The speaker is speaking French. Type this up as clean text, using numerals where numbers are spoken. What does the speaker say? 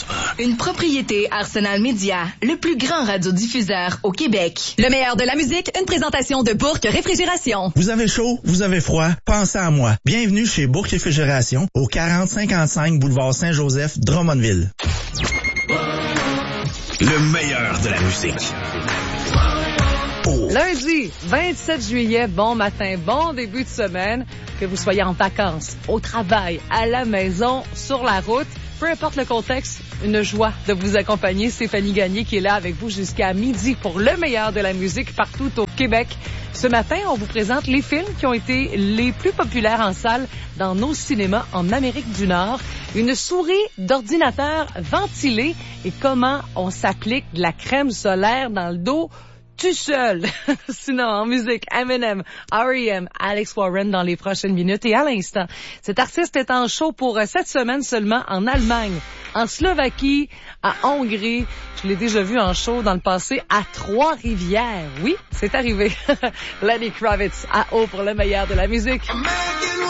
Une propriété Arsenal Média, le plus grand radiodiffuseur au Québec. Le meilleur de la musique, une présentation de Bourque Réfrigération. Vous avez chaud, vous avez froid, pensez à moi. Bienvenue chez Bourque Réfrigération, au 4055 boulevard Saint-Joseph, Drummondville. Le meilleur de la musique. Lundi, 27 juillet, bon matin, bon début de semaine, que vous soyez en vacances, au travail, à la maison, sur la route, peu importe le contexte, une joie de vous accompagner. Stéphanie Gagné qui est là avec vous jusqu'à midi pour le meilleur de la musique partout au Québec. Ce matin, on vous présente les films qui ont été les plus populaires en salle dans nos cinémas en Amérique du Nord. Une souris d'ordinateur ventilée et comment on s'applique de la crème solaire dans le dos tout seul. Sinon, en musique, Eminem, R.E.M., Alex Warren dans les prochaines minutes. Et à l'instant, cet artiste est en show pour cette semaine seulement en Allemagne, en Slovaquie, à Hongrie. Je l'ai déjà vu en show dans le passé à Trois-Rivières. Oui, c'est arrivé. Lenny Kravitz à haut pour le meilleur de la musique.